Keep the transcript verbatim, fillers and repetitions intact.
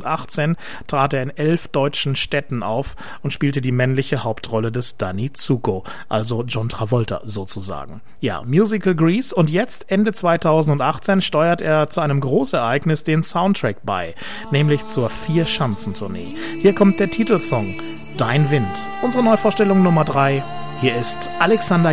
zweitausendachtzehn trat er in elf deutschen Städten auf und spielte die männliche Hauptrolle des Danny Zuko, also John Travolta sozusagen. Ja, Musical Grease, und jetzt Ende zweitausendachtzehn steuert er zu einem Großereignis den Soundtrack bei, nämlich zur Vier-Schanzentournee. Hier kommt der Titelsong Dein Wind, unsere Neuvorstellung Nummer drei. Hier ist Alexander